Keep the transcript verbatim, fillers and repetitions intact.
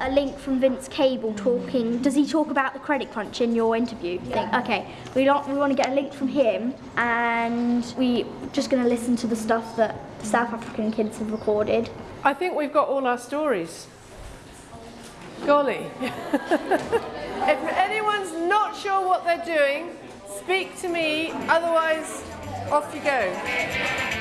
a link from Vince Cable talking. Does he talk about the credit crunch in your interview? Yeah. Thing? Okay, we don't. We want to get a link from him, and we just going to listen to the stuff that the South African kids have recorded. I think we've got all our stories. Golly. If anyone's not sure what they're doing, speak to me, otherwise off you go.